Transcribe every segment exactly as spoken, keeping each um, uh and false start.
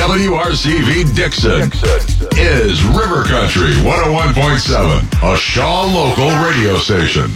W R C V Dixon is River Country one oh one point seven, a Shaw local radio station.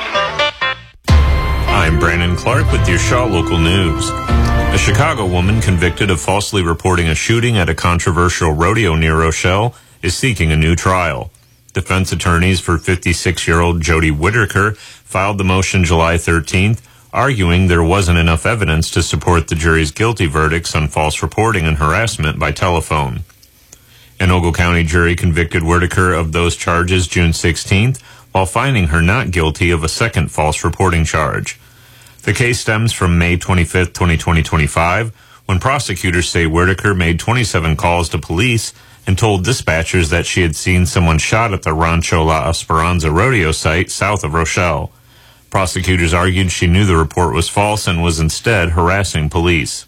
I'm Brandon Clark with your Shaw Local News. A Chicago woman convicted of falsely reporting a shooting at a controversial rodeo near Rochelle is seeking a new trial. Defense attorneys for fifty-six-year-old Jody Whitaker filed the motion July thirteenth, arguing there wasn't enough evidence to support the jury's guilty verdicts on false reporting and harassment by telephone. An Ogle County jury convicted Whitaker of those charges June sixteenth, while finding her not guilty of a second false reporting charge. The case stems from May twenty-fifth, twenty twenty-five, when prosecutors say Whitaker made twenty-seven calls to police and told dispatchers that she had seen someone shot at the Rancho La Esperanza rodeo site south of Rochelle. Prosecutors argued she knew the report was false and was instead harassing police.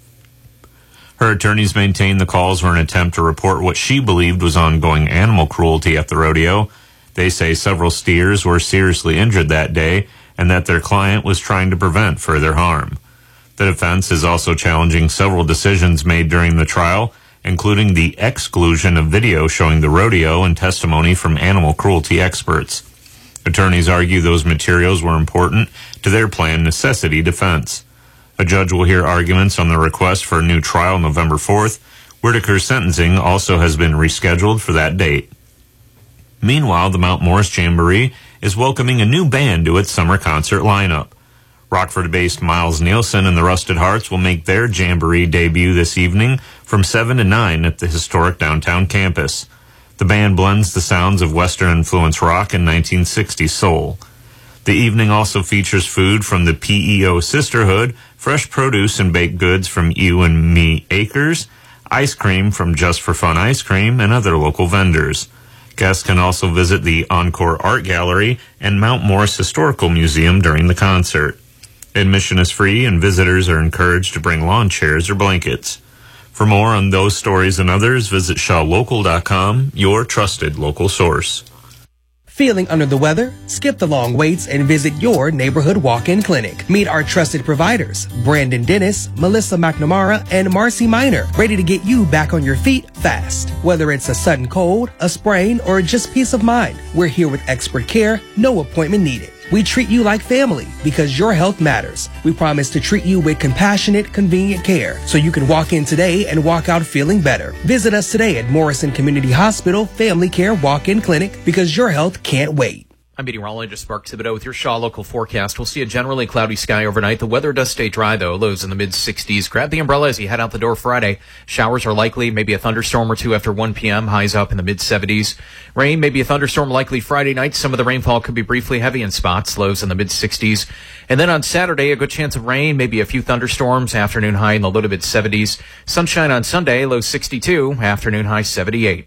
Her attorneys maintained the calls were an attempt to report what she believed was ongoing animal cruelty at the rodeo. They say several steers were seriously injured that day and that their client was trying to prevent further harm. The defense is also challenging several decisions made during the trial, including the exclusion of video showing the rodeo and testimony from animal cruelty experts. Attorneys argue those materials were important to their planned necessity defense. A judge will hear arguments on the request for a new trial November fourth. Whitaker's sentencing also has been rescheduled for that date. Meanwhile, the Mount Morris Jamboree is welcoming a new band to its summer concert lineup. Rockford-based Miles Nielsen and the Rusted Hearts will make their Jamboree debut this evening from seven to nine at the historic downtown campus. The band blends the sounds of Western-influenced rock and nineteen sixties soul. The evening also features food from the P E O Sisterhood, fresh produce and baked goods from You and Me Acres, ice cream from Just for Fun Ice Cream, and other local vendors. Guests can also visit the Encore Art Gallery and Mount Morris Historical Museum during the concert. Admission is free, and visitors are encouraged to bring lawn chairs or blankets. For more on those stories and others, visit shaw local dot com, your trusted local source. Feeling under the weather? Skip the long waits and visit your neighborhood walk-in clinic. Meet our trusted providers, Brandon Dennis, Melissa McNamara, and Marcy Minor, ready to get you back on your feet fast. Whether it's a sudden cold, a sprain, or just peace of mind, we're here with expert care, no appointment needed. We treat you like family because your health matters. We promise to treat you with compassionate, convenient care so you can walk in today and walk out feeling better. Visit us today at Morrison Community Hospital Family Care Walk-In Clinic because your health can't wait. I'm meteorologist Mark Thibodeau with your Shaw Local forecast. We'll see a generally cloudy sky overnight. The weather does stay dry, though. Lows in the mid-sixties. Grab the umbrella as you head out the door Friday. Showers are likely, maybe a thunderstorm or two after one p.m. Highs up in the mid-seventies. Rain, maybe a thunderstorm likely Friday night. Some of the rainfall could be briefly heavy in spots. Lows in the mid-sixties. And then on Saturday, a good chance of rain, maybe a few thunderstorms. Afternoon high in the low to mid-seventies. Sunshine on Sunday, low sixty-two. Afternoon high seventy-eight.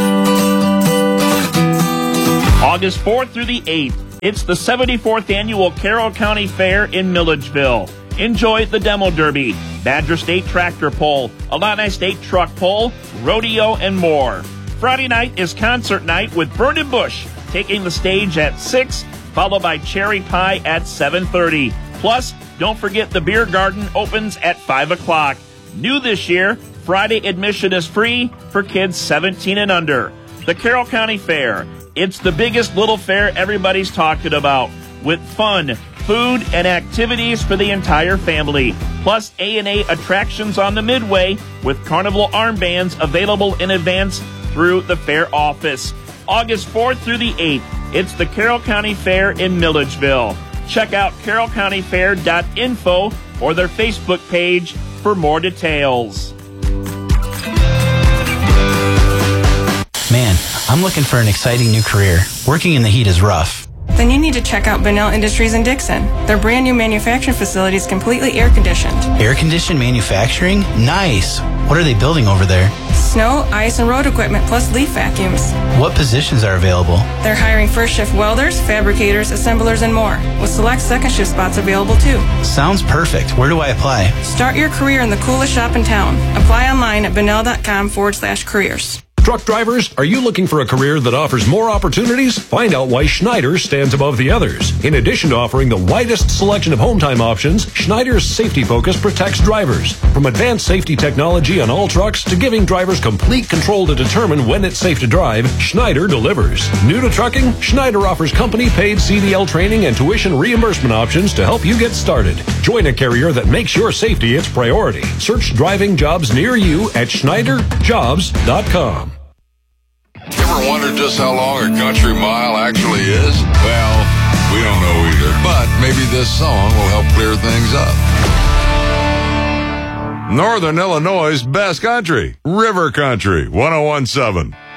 August fourth through the eighth, it's the seventy-fourth Annual Carroll County Fair in Milledgeville. Enjoy the Demo Derby, Badger State Tractor Pull, Illini State Truck Pull, Rodeo, and more. Friday night is concert night with Burning Bush taking the stage at six, followed by Cherry Pie at seven thirty. Plus, don't forget the Beer Garden opens at five o'clock. New this year, Friday admission is free for kids seventeen and under. The Carroll County Fair. It's the biggest little fair everybody's talking about, with fun, food, and activities for the entire family. Plus A and A attractions on the Midway with carnival armbands available in advance through the fair office. August fourth through the eighth, it's the Carroll County Fair in Milledgeville. Check out carroll county fair dot info or their Facebook page for more details. Man, I'm looking for an exciting new career. Working in the heat is rough. Then you need to check out Benell Industries in Dixon. Their brand new manufacturing facility is completely air-conditioned. Air-conditioned manufacturing? Nice. What are they building over there? Snow, ice, and road equipment, plus leaf vacuums. What positions are available? They're hiring first-shift welders, fabricators, assemblers, and more, with select second-shift spots available, too. Sounds perfect. Where do I apply? Start your career in the coolest shop in town. Apply online at benell dot com forward slash careers. Truck drivers, are you looking for a career that offers more opportunities? Find out why Schneider stands above the others. In addition to offering the widest selection of home time options, Schneider's safety focus protects drivers. From advanced safety technology on all trucks to giving drivers complete control to determine when it's safe to drive, Schneider delivers. New to trucking? Schneider offers company-paid C D L training and tuition reimbursement options to help you get started. Join a carrier that makes your safety its priority. Search driving jobs near you at Schneider Jobs dot com. Ever wondered just how long a country mile actually is? Well, we don't know either, but maybe this song will help clear things up. Northern Illinois' best country, River Country, one oh one point seven.